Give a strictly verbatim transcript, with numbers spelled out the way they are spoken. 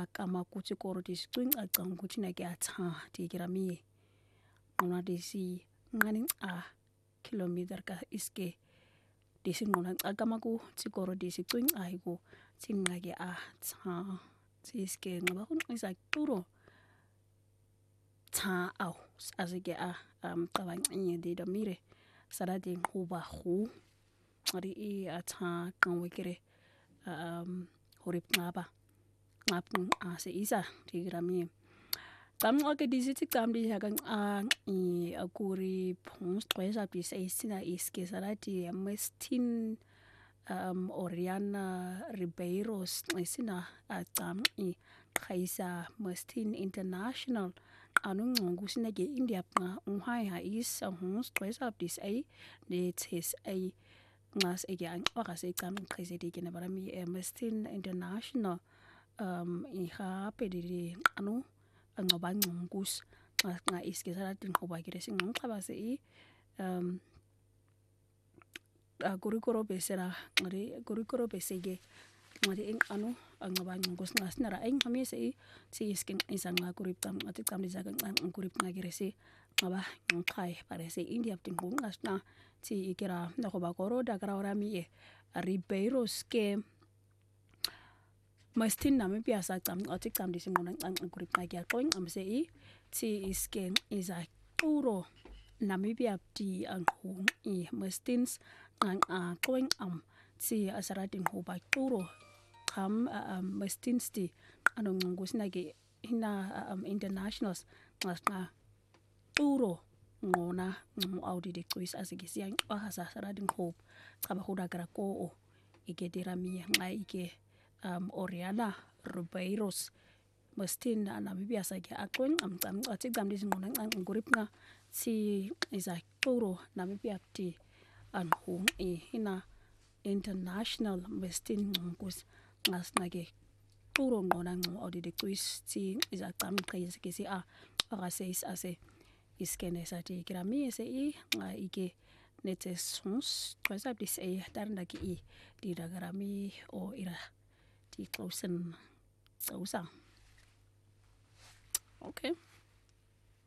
kama kutsi koro discwing a cang kuchina ke atha ti kirami ngona disi ngani a kilometer ka iske disi ngona kama ku tsikoro disi twing a iku tsinga ke a tha iske ngaba kun isa turo tha au asike a um qabang de domire saradi nguba khu ari i atha kan wekere um horip ngaba ngap ase isa tigrami tam oke disiti tam di hakan a i akuri pons twesa bis isina iske sarati mestin um Oriana Ribeiros isina atam i kaisa mestin international anu ngusina ke India pa unhai ha is hons twesa bis ai de tes ai ngas ege ang wakase kam kaise de kena barami mestin international um iha pediri anu angobang ngus nga iske sarati ngoba kire sing ngaba se i um kurikoro besera ngari kurikoro besege ngari ing anu angobang ngus ngas nara ing kami se i si isking isang kurip tam ati tam disaga ang kurip ngagire se ngaba ngkai pare se India tingung ngas na si ikira ngoba koro dagra orami e Ribeiros ke mestin nami biasa tam otik tam disingona ang kurip ngagia toing amse i si isken isa turo Namibia ti ang hung i mestins ang a toing am si asarating huba turo kam um, mestins ti anong ngus nagi hina um, internationals ngas na turo ngona ngu audi de kuis asigi siang bahasa asarating hub kaba huda kara ko o ike dirami ngai ike um, Oriana Ribeiros mestin na Namibia sa ke akon am tam atik dam dis ngona ang gurip nga si isa turo Namibia ti an hung e hina international mestin ngus ngas nage turo ngona ngu audi de kuis si isa tam kai ke si a aga seis ase iskene sa ti kirami se i nga ike netes sons twasa dis e tarna ki i di dagarami o ira die closen sausa. Okay.